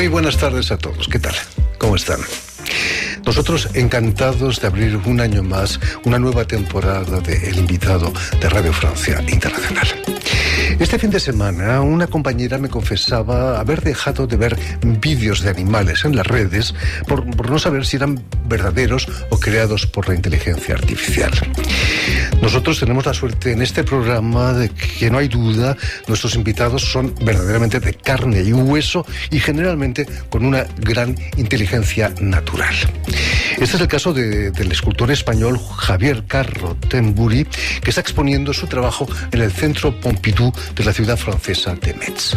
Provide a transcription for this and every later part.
Muy buenas tardes a todos. ¿Qué tal? ¿Cómo están? Nosotros encantados de abrir un año más una nueva temporada de El Invitado de Radio Francia Internacional. Este fin de semana una compañera me confesaba haber dejado de ver vídeos de animales en las redes por no saber si eran verdaderos o creados por la inteligencia artificial. Nosotros tenemos la suerte en este programa de que no hay duda, nuestros invitados son verdaderamente de carne y hueso y generalmente con una gran inteligencia natural. Este es el caso del escultor español Javier Carro Temburi, que está exponiendo su trabajo en el Centro Pompidou de la ciudad francesa de Metz.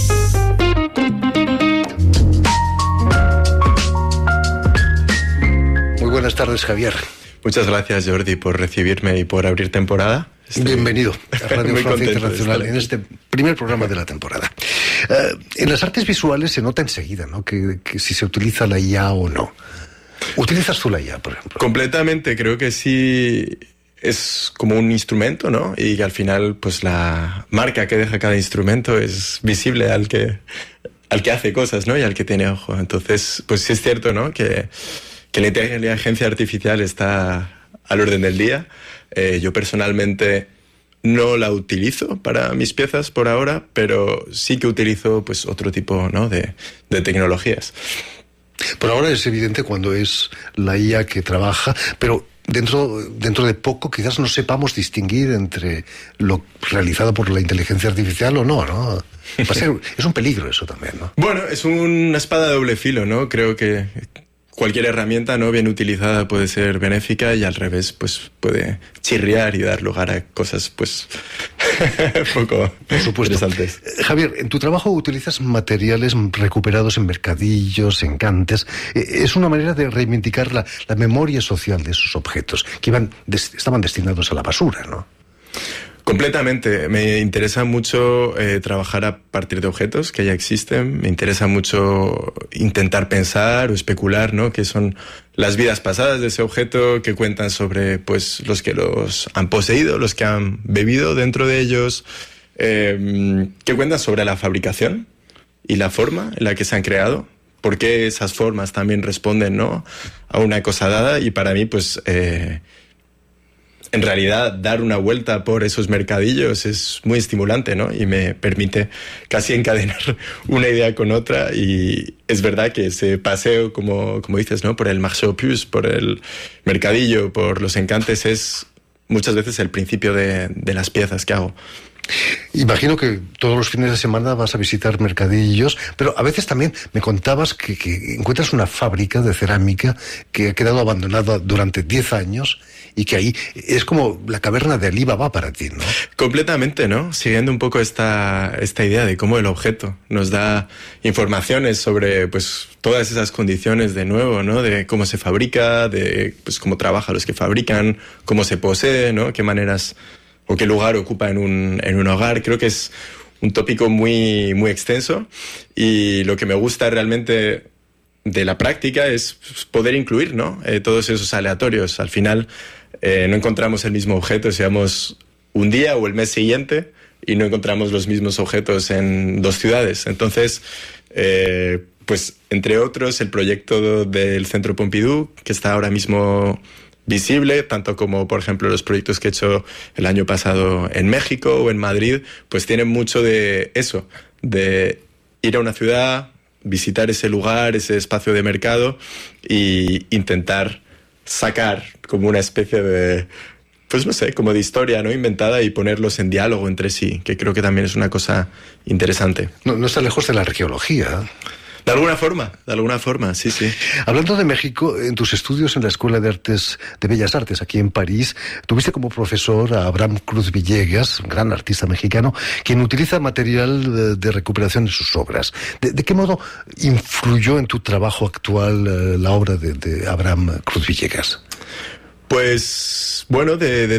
Muy buenas tardes, Javier. Muchas gracias, Jordi, por recibirme y por abrir temporada. Bienvenido a Radio Francia Internacional en este primer programa de la temporada. En las artes visuales se nota enseguida, ¿no?, que si se utiliza la IA o no. ¿Utilizas tú la IA, por ejemplo? Completamente, creo que sí. Es como un instrumento, ¿no? Y que al final, pues la marca que deja cada instrumento es visible al que hace cosas, ¿no? Y al que tiene ojo. Entonces, pues sí es cierto, ¿no?, que la inteligencia artificial está al orden del día. Yo personalmente no la utilizo para mis piezas por ahora, pero sí que utilizo pues otro tipo, ¿no?, de tecnologías. Por ahora es evidente cuando es la IA que trabaja, pero dentro de poco quizás no sepamos distinguir entre lo realizado por la inteligencia artificial o no, ¿no? Es un peligro eso también, ¿no? Bueno, es una espada de doble filo, ¿no? Creo que cualquier herramienta no bien utilizada puede ser benéfica y al revés pues puede chirriar y dar lugar a cosas pues poco interesantes. Javier, en tu trabajo utilizas materiales recuperados en mercadillos, encantes. Es una manera de reivindicar la memoria social de esos objetos que estaban destinados a la basura, ¿no? Completamente. Me interesa mucho trabajar a partir de objetos que ya existen. Me interesa mucho intentar pensar o especular, ¿no?, qué son las vidas pasadas de ese objeto, que cuentan sobre pues los que los han poseído, los que han bebido dentro de ellos, que cuentan sobre la fabricación y la forma en la que se han creado, por qué esas formas también responden, ¿no?, a una cosa dada. Y para mí, pues en realidad, dar una vuelta por esos mercadillos es muy estimulante, ¿no? Y me permite casi encadenar una idea con otra. Y es verdad que ese paseo, como dices, ¿no?, por el marché aux puces, por el mercadillo, por los encantes, es muchas veces el principio de las piezas que hago. Imagino que todos los fines de semana vas a visitar mercadillos, pero a veces también me contabas que encuentras una fábrica de cerámica que ha quedado abandonada durante 10 años y que ahí es como la caverna de Alí Baba para ti, ¿no? Completamente, ¿no? Siguiendo un poco esta idea de cómo el objeto nos da informaciones sobre pues todas esas condiciones de nuevo, ¿no? De cómo se fabrica, de pues cómo trabajan los que fabrican, cómo se posee, ¿no?, qué maneras o qué lugar ocupa en un hogar. Creo que es un tópico muy, muy extenso y lo que me gusta realmente de la práctica es poder incluir, ¿no?, todos esos aleatorios. Al final no encontramos el mismo objeto si vamos un día o el mes siguiente y no encontramos los mismos objetos en dos ciudades. Entonces, pues entre otros, el proyecto del Centro Pompidou, que está ahora mismo visible, tanto como, por ejemplo, los proyectos que he hecho el año pasado en México o en Madrid, pues tienen mucho de eso, de ir a una ciudad, visitar ese lugar, ese espacio de mercado e intentar sacar como una especie de, pues no sé, como de historia, ¿no?, inventada y ponerlos en diálogo entre sí, que creo que también es una cosa interesante. No está lejos de la arqueología. De alguna forma, sí, sí. Hablando de México, en tus estudios en la Escuela de Bellas Artes, aquí en París, tuviste como profesor a Abraham Cruz Villegas, un gran artista mexicano, quien utiliza material de recuperación de sus obras. ¿De qué modo influyó en tu trabajo actual la obra de Abraham Cruz Villegas? Pues, bueno, de